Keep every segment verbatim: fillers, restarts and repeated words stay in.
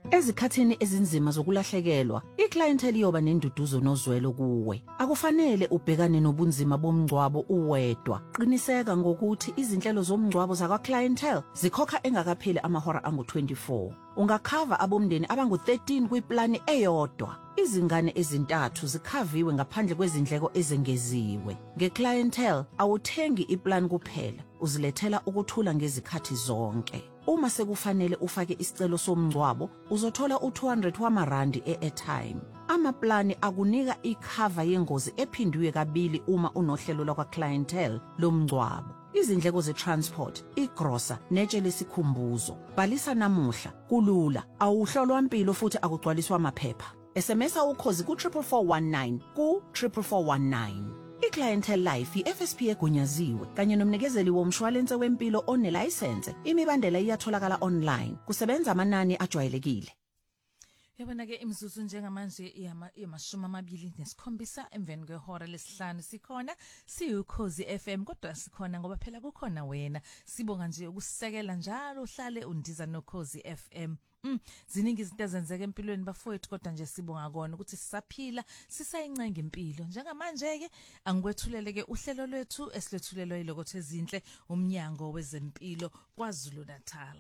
Ezikhathini ezinzima zokulahlekelwa, iclientele iyoba nenduduzo nozwelo kuwe. Akufanele ubhekane nobunzima bomngcwabo uwedwa. Qiniseka ngokuthi izinhlelo zomngcwabo zakwa-clientele zikhokha engakapheli amahora angu twenty-four. Ungakhava abomndeni abangu thirteen kwiplani eyodwa. Izingane ezintathu zikhaviwe ngaphandle kwezindleko ezengeziwe. Nge-clientele awuthengi iplan kuphela, uzilethela ukuthula ngezikhathi zonke. Uma sekufanele ufake isicelo somngcwabo, uzothola u two hundred wamarandi e-airtime. Amaplani akunika ikhava yengozi ephindiwe kabili uma unohlelo lakwa-clientele lomngcwabo. Izindleko ze-transport, igrosa, netshe lesikhumbuzo. Bhalisa namuhla, kulula, awuhlolwa mpilo futhi akugcwaliswa amaphepha. S M S ukhozi ku triple four one nine ku triple four one nine. I-Clientele Life i-F S P egunyaziwe kanye nomnikezeli womshwalense wempilo onelayisense. Imibandela iyatholakala online. Kusebenza amanani ajwayelekile. Yabona ke imizuzu njengamanje iyamashumi amabili nesikhombisa emveni kwehora lesihlanu sikhona siyukhozi F M kodwa sikhona ngoba phela kukhona wena. Sibonga nje ukusekela njalo uhlale undiza nokhozi F M. Mm, ziningi izinto ezenzeka empilweni bafowethu kodwa nje sibonga kona ukuthi sisaphila sisayincenga impilo. Njengamanje ke angikwethulele ke uhlelo lwethu esilethulelwa yilokho ezinhle umnyango wezempilo kwaZulu Natal.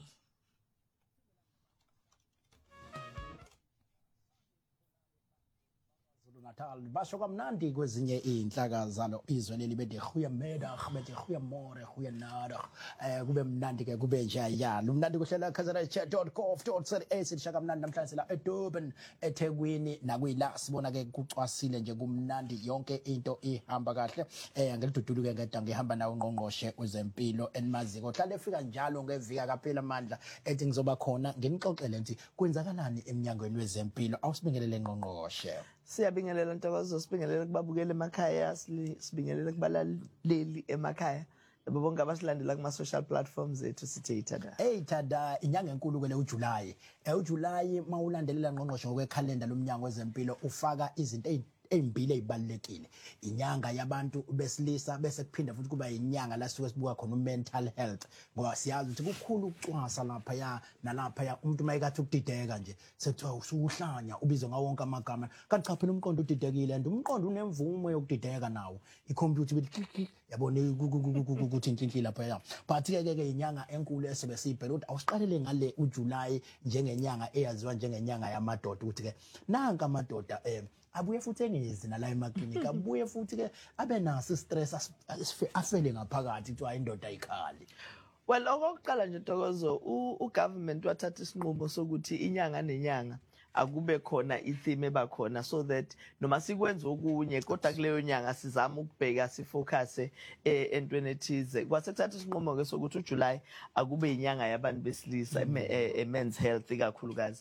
Natal basho kamnandi kwezinye inhlaka zalo izwe leli bede goeiemiddag bede goeiemôre goeienaand eh kube mnandi ke kube njayalo mnandi kuhlela kazarech dot gov dot za sishaka mnandi namhlanje la eDurban eThekwini nakuyila sibona ke kucwasile nje kumnandi yonke into ihamba kahle eh ngiliduduluke ngeda ngihamba nawo ungqongqoshe wezempilo enimaziko hlale efika njalo ngevika kaphela amandla ethi ngizoba khona nginixoxele nti kwenzakalani eminyangweni wezempilo awusibingelele ngqongqoshe. Siyabingelela Ntokozo sibingelela kubabukele emakhaya sibingelela kubalaleli emakhaya labo bonke abasilandela kuma social platforms ethu sithi ithada hey thada inyanga enkulu ke le uJuly eh uJuly mawulandelela ngqongqosho ngokwekhalenda lomnyango wezempilo ufaka izinto ezimbili ezibalekile inyanga yabantu besilisa bese kuphinda futhi kuba inyanga la suke sibuka khona mental health ngoba siyazi ukuthi kukhulu ukucwasa lapha ya nalapha ya umuntu mayikathi ukudideka nje sekuthiwa usuhlanya ubizwe ngawo wonke amagama kanti cha phela umqondo udidekile and umqondo unemvumo yokudideka nawo icomputer bithi yabona ukuthi inhlinhli lapha ya but ke ke inyanga enkulu esebe sibhela ukuthi awusiqalele ngale uJuly njengenyanga eyaziwa njengenyanga yamadoda ukuthi ke nanka amadoda eh abuye futhi engizina la emaklinika abuye futhi ke abe naso stress afele ngaphakathi kuthiwa indoda ayikhali. Well okokuqala nje Ntokozo u government wathatha isinqumo sokuthi inyanga nenyanga akube khona itheme bakhona so that noma sikwenza okunye kodwa kuleyo nyanga sizama ukubheka sifocus entweni ethize kwasekuthatha isinqumo ke sokuthi uJuly akube inyanga yabantu besilisa men's health ikakhulukazi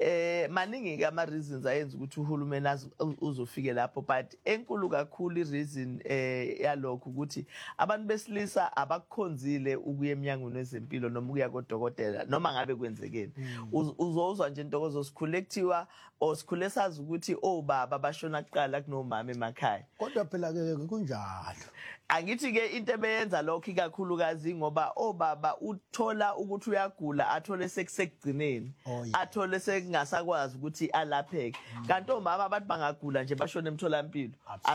eh maningi ke ama reasons ayenza ukuthi uhulumeni uzofike lapho but enkulu kakhulu ireason eh yalokho ukuthi abantu besilisa abakukhonzile ukuya eminyangweni wezempilo noma ukuya kodokotela noma ngabe kwenzekeni uzozwa nje Ntokozo sikhulekthi osikhule sazi ukuthi obaba bashona kuqala kunomama emakhaya kodwa phela ke kunjalo angithi ke into ebeyenza lokho ikakhulukazi ngoba obaba uthola ukuthi uyagula athole sekusekugcineni athole sekungasakwazi ukuthi alapheke kanti omama abantu bangagula nje bashona emtholampilo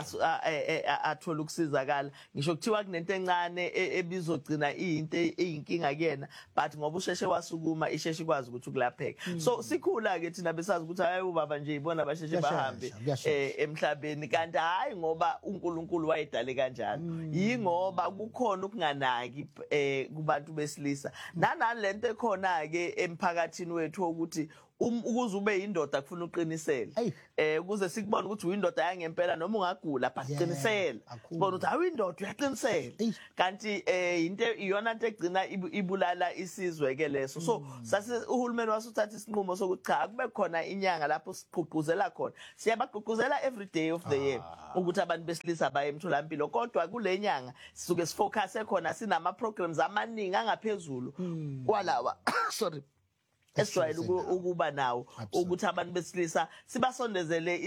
athola ukusizakala ngisho kuthiwa kunento encane ebizogcina into eyinkinga kuyena but ngoba usheshe wasukuma isheshe ikwazi ukuthi ukulapheka so sikhula ke thina besazi ukuthi hayi ubaba nje ibona basheshe bahambe emhlabeni kanti hayi ngoba uNkulunkulu wayedale kanjalo yingoba kukhona ukunganaki eh kubantu besilisa nanalento ekhona ke emphakathini wethu ukuthi ukuze ube indoda kufuna uqinisele eh ukuze sikubone ukuthi uyindoda yangempela noma ungagula basiqinisela sibona ukuthi awu indoda uyaqinisela kanti eh into iyona into egcina ibulala isizwe ke leso so sase uhulumeni wasuthatha isinqumo sokuthi cha kube khona inyanga lapho siqhuquzela khona siyabaqhuquzela every day of the year ukuthi abantu besilisa baye emtholampilo kodwa kule nyanga sisuke sifocus ekhona sinama programs amaningi angaphezulu kwalawa sorry esijwayele ukuba nawo ukuthi abantu besilisa sibasondezele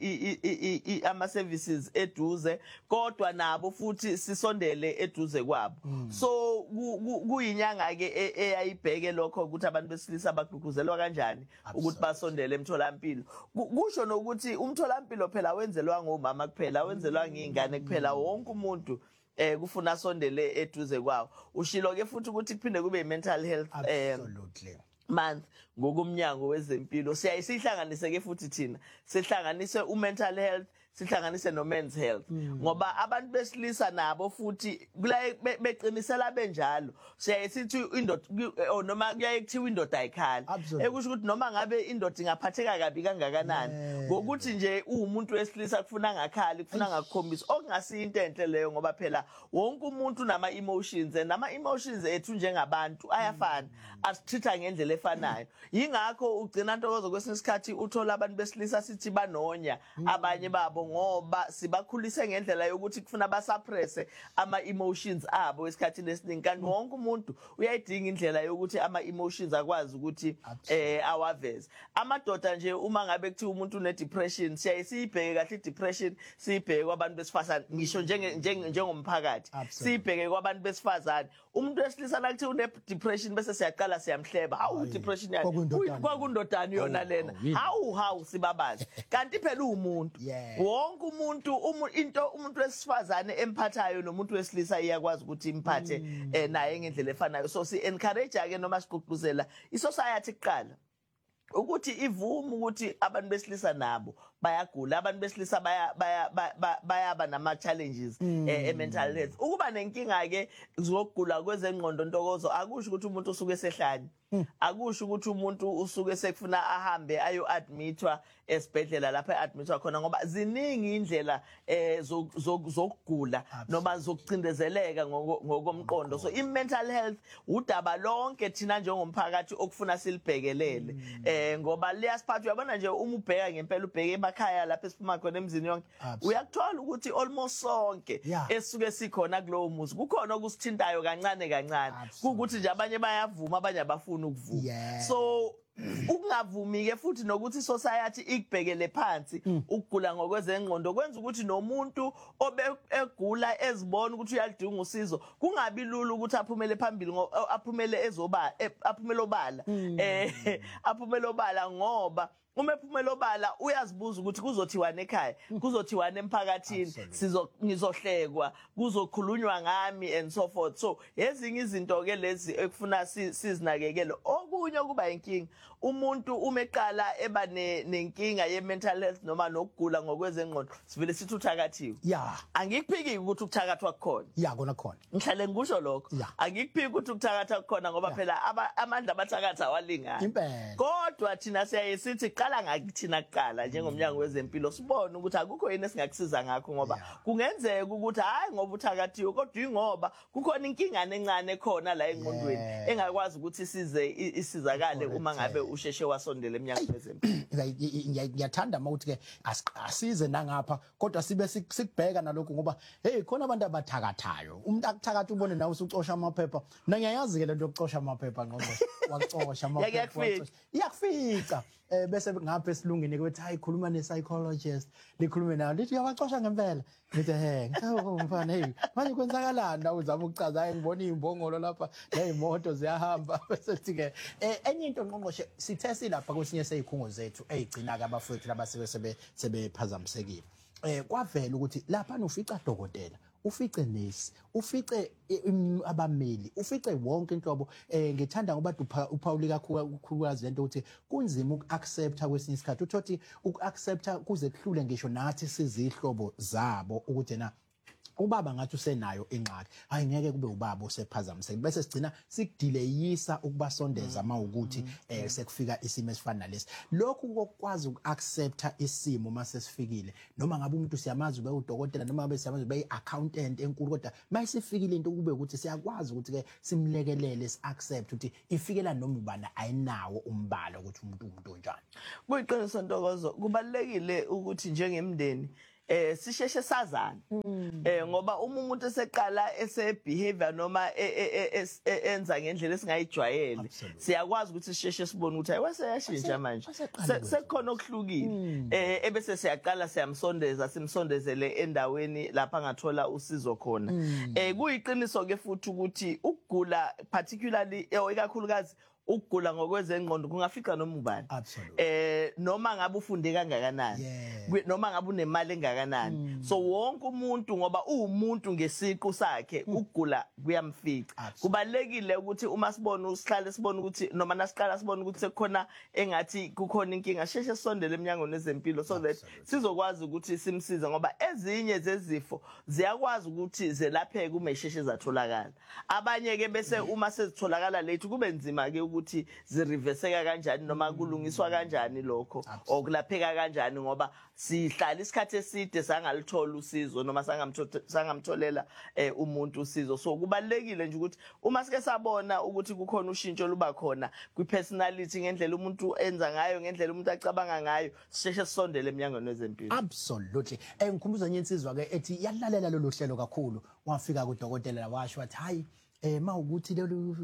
izi ama services eduze kodwa nabo futhi sisondele eduze kwabo so kuyinyanga ke eyayibheke lokho ukuthi abantu besilisa bagqugquzelwa kanjani ukuthi basondele emtholampilo kusho nokuthi umtholampilo phela wenzelwa ngomama kuphela wenzelwa ngingane kuphela wonke umuntu eh kufuna asondele eduze kwawo ushilo ke futhi ukuthi kuphinde kube mental health absolutely month ngokumnyango wezempilo siyayisihlanganise ke futhi thina sihlanganise u mental health sihlanganise no men's health ngoba abantu besilisa nabo futhi beqinisela benjalo siyayisithi indoda noma kuyaye kuthiwa indoda ayikhala ekusho ukuthi noma ngabe indoda ingaphatheka kabi kangakanani ngokuthi nje umuntu wesilisa kufuna ngakhali kufuna ngakukhombisa okungasi into enhle leyo ngoba phela wonke umuntu nama emotions nama emotions ethu njengabantu ayafana asithitha ngendlela efanayo yingakho ugcina ntokozo kwesinye isikhathi uthola abantu besilisa sithi banonya abanye babo ngoba sibakhulise ngendlela yokuthi kufuna basuppresse ama emotions abo esikhathini esiningi kanti wonke umuntu uyayidinga indlela yokuthi ama emotions akwazi ukuthi eh awaveze amadoda nje uma ngabe kuthi umuntu une depression siyayisibheke kahle depression sibheke kwabantu besifazane ngisho njenge njengomphakathi sibheke kwabantu besifazane umuntu wesilisa nakuthi une depression bese siyaqala siyamhleba hawu depression yakhe kwakundodani yona lena hawu hawu sibabazi kanti phela umuntu wonke umuntu into umuntu wesifazane emphathayo nomuntu wesilisa iyakwazi ukuthi imphathe naye ngendlela efanayo so si encourage ake noma sigqugquzela isociety iqala ukuthi ivume ukuthi abantu besilisa nabo bayagula abantu besilisa baya bayaba nama challenges e mental health ukuba nenkinga ke zokugula kwezengqondo ntokozo akusho ukuthi umuntu usuke esehlanye akusho ukuthi umuntu usuke sekufuna ahambe ayo admitwa esibhedlela lapha admitwa khona ngoba ziningi indlela eh zokugula noma zokucindezeleka ngokomqondo so i mental health udaba lonke thina njengomphakathi okufuna silibhekelele eh ngoba liyasiphatha uyabona nje uma ubheka ngempela ubheke emakhaya lapha esiphuma khona emzini yonke uyakuthola ukuthi almost sonke esuke sikhona kulowo muzi kukhona okusithintayo kancane kancane ukuthi nje abanye bayavuma abanye abafuna ukuvuma so ukungavumi ke futhi nokuthi society ikubhekele phansi ukugula ngokwezengqondo kwenza ukuthi nomuntu obegula ezibona ukuthi uyalidinga usizo kungabi lula ukuthi aphumele phambili aphumele ezoba aphumele obala eh aphumele obala ngoba uma ephumela obala uyazibuza ukuthi kuzothiwana ekhaya kuzothiwana emphakathini sizo ngizohlekwa kuzokhulunywa ngami and so forth so ezinye izinto ke lezi ekufuna sizinakekele okunye kuba inkinga umuntu umeqala eba nenkinga ye mental health noma nokugula ngokwezengqondo sivele sithi uthakathiwe yeah angikuphiki ukuthi ukuthakathwa kukhona yeah kona khona ngihlale ngisho lokho angikuphiki ukuthi ukuthakatha kukhona ngoba phela amandla abathakatha awalingana kodwa thina siyayisithi qala ngakuthina kuqala njengomnyango wezempilo sibone ukuthi akukho yini esingakusiza ngakho ngoba kungenzeka ukuthi hayi ngoba uthakathiwe kodwa ingoba kukhona inkinga encane khona la engqondweni engakwazi ukuthi size isizakale uma ngabe usheshe wasondela emnyango wezempilo ngiyathanda mawuthi ke asize nangapha kodwa sibe sikubheka nalokho ngoba hey khona abantu abathakathayo umuntu akuthakatha ubone nawe usucosha amaphepha nangiyayazi ke lento yokucosha amaphepha ngqondo wacosha amaphepha iyakufika eh bese ngapha esilungini kwethi hayi khuluma ne psychologist likhulume nayo lithi uyawacosha ngempela ngithi he ngeke mfana hey manje kwenzakalani na uzama ukuchaza hayi ngibona imbongolo lapha nezimoto ziyahamba bese thike eh enye into ngqongqoshe sithe silapha kwesinye seyikhungo zethu ezigcina ke abafowethu labasebe sebe sebephazamisekile eh kwavela ukuthi lapha nofica dokotela ufice nesi ufice abameli ufice wonke inhlobo eh ngithanda ngoba uPauli kakhulukazi lento ukuthi kunzima ukuaccepta kwesinye isikhathi uthothi ukuaccepta kuze kuhlule ngisho nathi sizihlobo zabo ukuthi na ubaba ngathi usenayo ingxaki hayi ngeke kube ubaba osephazamiseke bese sigcina sikudelayisa ukubasondeza mawukuthi eh sekufika isimo esifana nalesi lokhu kokwazi ukuaccepta isimo mase sifikile noma ngabe umuntu siyamazi ube udokotela noma ngabe siyamazi ube accountant enkulu kodwa mayisifikile into kube ukuthi siyakwazi ukuthi ke simlekelele siaccept ukuthi ifikela noma ubana ayinawo umbalo ukuthi umuntu umuntu onjani kuyiqiniso ntokozo kubalekile ukuthi njengemndeni eh sisheshe sazana eh ngoba uma umuntu eseqala ese behavior noma enza ngendlela esingayijwayele siyakwazi ukuthi sisheshe sibone ukuthi ayewaseyashintsha manje sekukhona okuhlukile eh ebese siyaqala siyamsondeza simsondezele endaweni lapha angathola usizo khona eh kuyiqiniso ke futhi ukuthi ukugula particularly ikakhulukazi ukugula ngokwezengqondo kungafica noma ubani eh noma ngabe ufunde kangakanani noma ngabe unemali engakanani so wonke umuntu ngoba uwumuntu ngesiqu sakhe ukugula kuyamfica kubalekile ukuthi uma sibona usihlale sibona ukuthi noma nasiqala sibona ukuthi sekukhona engathi kukhona inkinga sheshe sondele eminyango nezempilo so that sizokwazi ukuthi simsize ngoba ezinye zezifo ziyakwazi ukuthi zelapheke uma isheshe zatholakala abanye ke bese uma sezitholakala lethu kube nzima ke ukuthi zireverseka kanjani noma kulungiswa kanjani lokho okulapheka kanjani ngoba sihlala isikhathi eside sangalithola usizo noma sangamtholela umuntu usizo so kubalekile nje ukuthi uma sike sabona ukuthi kukhona ushintsho luba khona kwipersonality ngendlela umuntu enza ngayo ngendlela umuntu acabanga ngayo sisheshe sisondele eminyangweni wezempilo. Absolutely. Eh ngikhumbuza nje insizwa ke ethi yalalela lo hlelo kakhulu wafika kudokotela washo wathi hayi eh mawukuthi lelo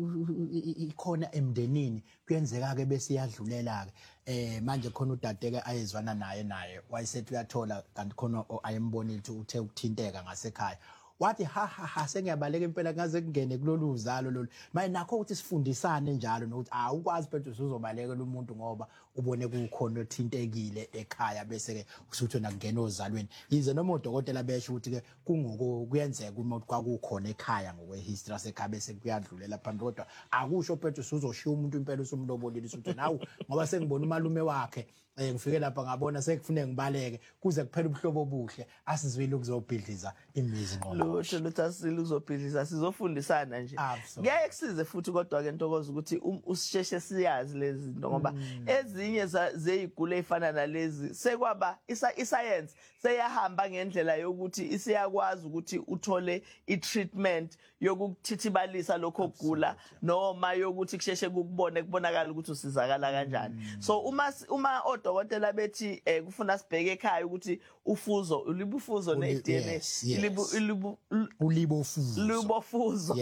ikhona emndenini kuyenzeka ke bese iyadlulela ke eh manje khona udade ke ayezwana naye naye wayesethi uyathola kanti khona ayembonile ukuthi uthe ukuthinteka ngasekhaya wathi ha ha ha sengiyabaleka impela ngaze kungene kulolu uzalo lolu manje nakho ukuthi sifundisane njalo nokuthi ah ukwazi phela uzobaleka lo muntu ngoba ubone kukhona othintekile ekhaya bese ke usuthi nakungena ozalweni yize noma udokotela besho ukuthi ke kunguko kuyenzeka uma kwakukhona ekhaya ngokwe history asekhaya bese kuyadlulela phambili kodwa akusho phela usuzoshiya umuntu impela usumlobolile usuthi nawu ngoba sengibona umalume wakhe eh ngifike lapha ngabona sekufuneka ngibaleke kuze kuphela ubuhlobo obuhle asizwile ukuzobhidliza imizi ngqondo lutho luthasile uzobhidliza sizofundisana nje ngeke kusize futhi kodwa ke ntokoza ukuthi usisheshe siyazi lezi zinto ngoba ezinye zeyigule efana nalezi sekwaba iscience seyahamba ngendlela yokuthi isiyakwazi ukuthi uthole i-treatment yokuthithibalisa lokho kugula noma yokuthi kusheshe kukubone kubonakala ukuthi usizakala kanjani so uma uma odokotela bethi kufuna sibheke ekhaya ukuthi ufuzo ulibufuzo ne-D N A ilibu ulibofuzo libofuzo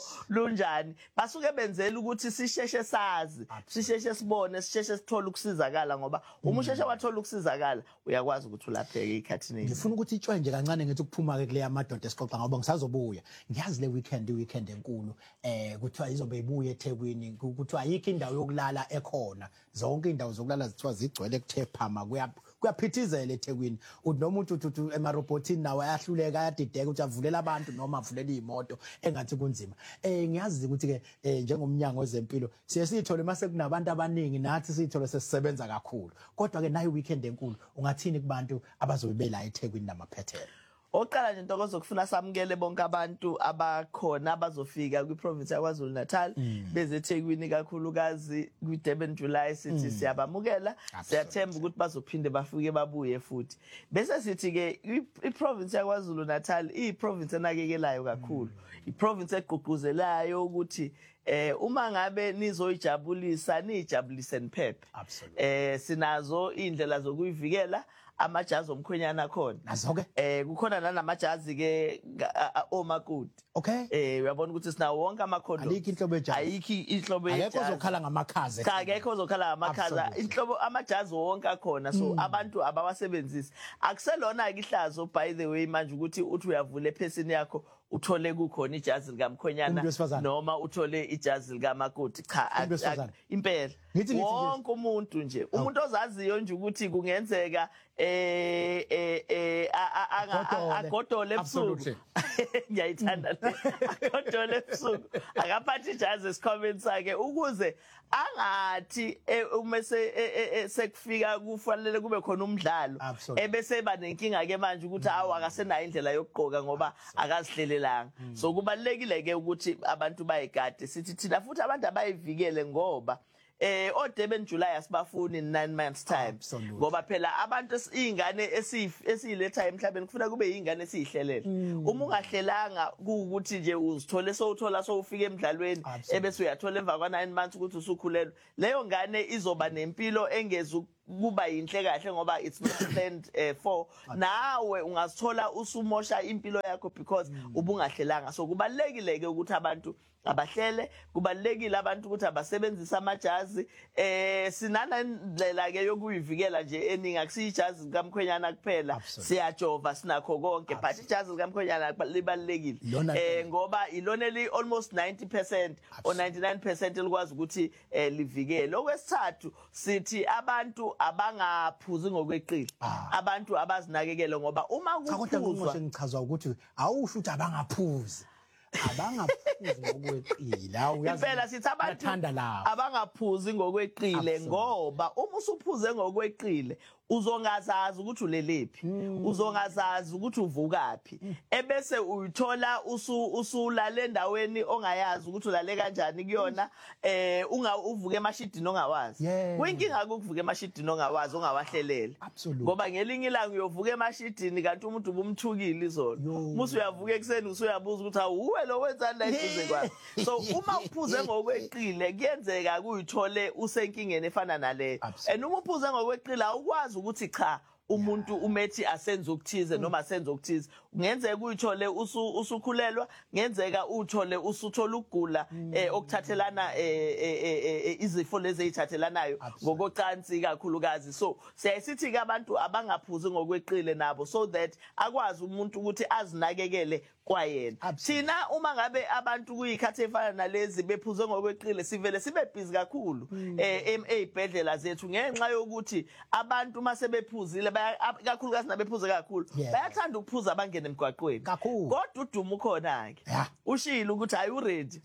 lunjani basuke benzela ukuthi sisheshe sazi sisheshe sibone sisheshe sithola ukusizakala ngoba uma usheshe wathola ukusizakala uyakwazi ukuthi ulapheke ikhathini ngifuna ukuthi itshwe nje kancane ngithi ukuphuma ke kule yamadoda esiqoqa ngoba ngisazobuya ngiyazi le weekend weekend enkulu eh kuthiwa izobe ibuye eThekwini kuthiwa ayikho indawo yokulala ekhona zonke indawo zokulala zithiwa zigcwele kuthe phama kuya kuyaphithizela eThekwini uthi noma uthi emarobotini nawo ayahluleka ayadideka ukuthi avulela abantu noma avulela izimoto engathi kunzima eh ngiyazi ukuthi ke njengomnyango wezempilo siye sithole mase kunabantu abaningi nathi sithole sesisebenza kakhulu kodwa ke nayo weekend enkulu ungathini kubantu abazobe bela eThekwini namaphethelo oqala nje ntokozo kufuna samukele bonke abantu abakhona abazofika kwiprovince yaKwaZulu Natal beze eThekwini kakhulukazi kwiDurban July sithi siyabamukela siyathemba ukuthi bazophinde bafike babuye futhi bese sithi ke iprovince yaKwaZulu Natal iprovince enakekelayo kakhulu iprovince egqugquzelayo ukuthi eh uma ngabe nizoyijabulisa nijabulise niphephe eh sinazo indlela zokuyivikela amajazi omkhwenyana khona azoke eh kukhona nanamajazi ke omakoti okay eh uyabona ukuthi sina wonke amakhondo ayikho inhlobo ejazi ayikho inhlobo ejazi akekho ozokhala ngamakhaza cha akekho ozokhala ngamakhaza inhlobo amajazi wonke akhona so abantu abawasebenzisi akuselona ke ihlazo by the way manje ukuthi uthi uyavula ephesini yakho uthole kukhona ijazi likamkhwenyana noma uthole ijazi likamakoti cha impela wonke umuntu nje umuntu ozaziyo nje ukuthi kungenzeka eh eh agodole ebusuku ngiyayithanda agodole ebusuku akaphathi ijazi esikhomeni sakhe ukuze angathi uma sekufika kufanele kube khona umdlalo ebese banenkinga ke manje ukuthi awu akasenayo indlela yokugqoka ngoba akazihlelelanga so kubalekile ke ukuthi abantu bayigade sithi thina futhi abantu abayivikele ngoba eh oDurban July asibafuni in nine months time ngoba phela abantu izingane esiyiletha emhlabeni kufanele kube izingane esihlelele uma ungahlelanga ukuthi nje uzithole sowuthola sowufika emidlalweni ebese uyathola emva kwa nine months ukuthi usukhulelwe leyo ngane izoba nempilo engezi kuba yinhle kahle ngoba it's not planned uh, for nawe ungazithola usumosha impilo yakho because ubungahlelanga. So kubalekile ke ukuthi abantu abahlele, kubalekile abantu ukuthi abasebenzisa amajazi. Eh sinana indlela ke yokuyivikela nje eningi akusijazi likamkhwenyana kuphela, siyajova sinakho konke, but ijazi likamkhwenyana libalekile eh ngoba ilona li almost ninety percent or ninety-nine percent likwazi ukuthi eh livikele. Okwesithathu sithi abantu abangaphuzi ngokweqile, abantu abazinakekele ngoba uma kuphuzwa ngichazwa ukuthi awusho ukuthi abangaphuzi abangaphuzi ngokweqile. Awuyazi impela sithi abantu abangaphuzi ngokweqile ngoba uma usuphuze ngokweqile uzongazazi ukuthi ulelephi, uzongazazi ukuthi uvukaphi, ebese uyithola usu usulale endaweni ongayazi ukuthi ulale kanjani kuyona, eh unga uvuke emashidini ongawazi. Kuyinkinga ukuvuka emashidini ongawazi ongawahlelele ngoba ngelinye ilanga uyovuka emashidini kanti umuntu ubumthukile izolo, musu uyavuka ekseni usuyabuza ukuthi awuwe lo wenzani la eduze kwakho. So uma uphuze ngokweqile kuyenzeka kuyithole usenkingeni efana nale, and uma uphuze ngokweqile awukwazi ukuthi cha umuntu umethi asenze ukuthize noma asenze ukuthize, ngenzeka uyithole usukhulelwa, ngenzeka uthole usuthola ukugula eh okuthathelana eh izifo lezi ezithathelanayo ngokocansi kakhulukazi. So siyasithi ke abantu abangaphuzi ngokweqile nabo so that akwazi umuntu ukuthi azinakekele kwayena. Thina uma ngabe abantu kuyikhathi efana nalezi bephuze ngokweqile sivele sibe busy kakhulu eh ezibhedlela zethu ngenxa yokuthi abantu mase bephuzile kakhulukazi nabephuze kakhulu bayathanda ukuphuza abangene emgwaqweni kodwa udumo ukhona ke ushilo ukuthi are you ready,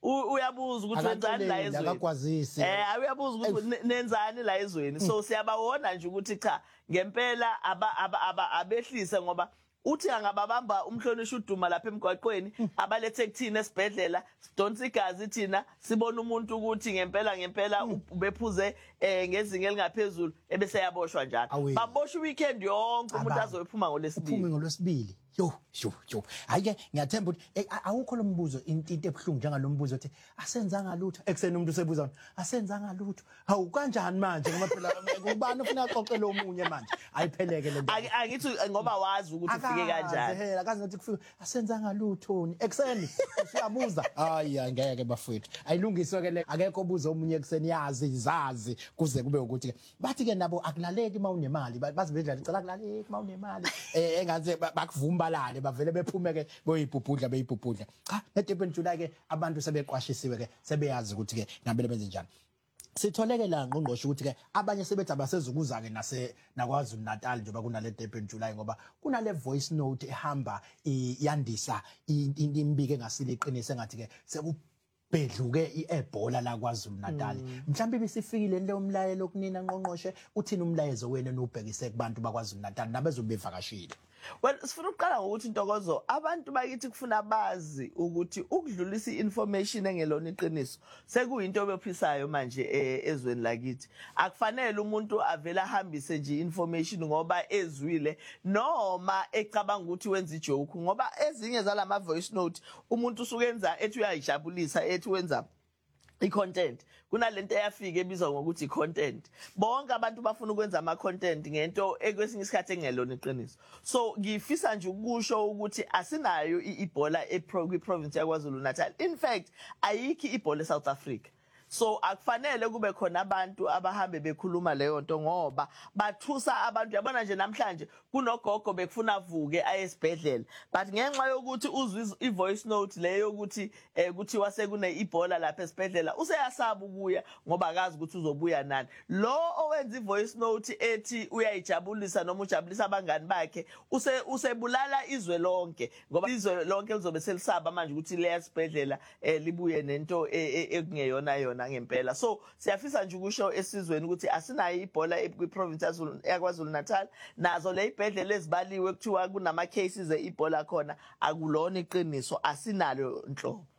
uyabuza ukuthi wenzani la ezweni, eh uyabuza ukuthi nenzani la ezweni. So siyabawona nje ukuthi cha ngempela aba abehlise ngoba uthi angababamba umhlonishwa uduma lapha emgwaqweni abalethe kuthina esibhedlela sidonsa igazi thina sibona umuntu ukuthi ngempela ngempela ubephuze eh ngezinga elingaphezulu ebese yaboshwa njalo, baboshwa weekend yonke umuntu azoyiphuma ngolesibili uphuma ngolesibili. Yo yo yo ayike ngiyathemba ukuthi awukho lo mbuzo into ebhlungu njengalombuzo ukuthi asenzanga lutho ekseni umuntu usebuza asenzanga lutho. Hawu kanjani manje ngoba phela kubani ufuna axoxe lo munye manje ayipheleke le nto. Angithi ngoba wazi ukuthi ufike kanjani, ehela akazi ukuthi kufika asenzanga lutho ekseni usiyabuza. Hayi angeke bafowethu ayilungiswe ke le, akekho obuza omunye ekseni yazi izazi kuze kube ukuthi ke bathi ke nabo akulaleki mawunemali, bazi bedlala icela akulaleki mawunemali eh engaze bakuvumba balale bavele bephumeke boyibhubhudla beyibhubhudla. Cha neDurban July ke abantu sebeqwashisiwe ke sebeyazi ukuthi ke nabele benze njani. Sitholeke la ngqongqosho ukuthi ke abanye sebethi abasezukuza ke nase naKwaZulu Natal njengoba kunale Durban July ngoba kunale voice note ehamba yandisa into imbike engasile iqinise ngathi ke seku bedluke iEbola la KwaZulu Natal. Mhlawumbe bisifikile leyo mlayelo okunina ngqongqoshe uthini umlayezo wena nobhekise kubantu bakwaZulu Natal nabezobevakashile? Well sifuna ukuqala ngokuthi Ntokozo abantu bakithi kufuna bazi ukuthi ukudlulisa information engelona iqiniso sekuyinto ebephisayo manje ezweni lakithi. Akufanele umuntu avela ahambise nje information ngoba ezwile noma ecabanga ukuthi wenza ijoke ngoba ezinye zalama voice note umuntu usukenza ethi uyayijabulisa ethi wenza i-content. Kunalento eyafika ebizwa ngokuthi i-content. Bonke abantu bafuna ukwenza ama-content ngento ekwesinye isikhathi engelona iqiniso. So ngifisa nje ukusho ukuthi asinayo iBola eProvince yaKwaZulu Natal. In fact ayikho iBola eSouth Africa. So akufanele kube khona abantu abahambe bekhuluma leyo nto ngoba bathusa abantu. Yabona nje namhlanje kunogogo bekufuna avuke ayesibhedlela but ngenxa yokuthi uzwe ivoice note leyo ukuthi eh kuthiwa sekune iBola lapha esibhedlela useyasaba ukuya ngoba akazi ukuthi uzobuya nani. Lo owenza ivoice note ethi uyayijabulisa noma ujabulisa abangani bakhe use usebulala izwe lonke ngoba izwe lonke lizobe selisaba manje ukuthi leya sibhedlela eh libuye nento ekungeyona yona ngempela. So siyafisa nje ukusho esizweni ukuthi asinayo iBola eProvince yaKwaZulu Natal, nazo le ibhedlela ezibaliwe kuthiwa kunama cases eIbola khona akulona iqiniso, asinalo nhlobo.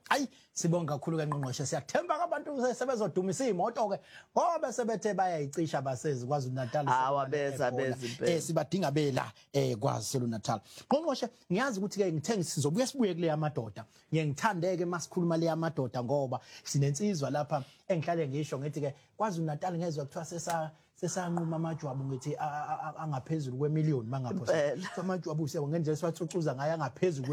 Hayi sibonga kakhulu ke ngqongqoshe siyathemba abantu sebezodumisa imoto ke ngoba sebethe bayayicisha basezi kwaZulu Natal Hawa beza beza impela. eh sibadinga bela eh kwaZulu Natal. Ngqongqoshe ngiyazi ukuthi ke ngithenga sizobuye sibuye kule yamadoda. Ngiyengithandeke masikhuluma le yamadoda ngoba sinensizwa lapha engihlale ngisho ngithi ke kwaZulu Natal ngezwe kuthiwa sesa sesanquma amajwabu ngithi angaphezulu kwemillion mangaphosa. Amajwabu siyabona ngendlela siwacucuza ngayo angaphezulu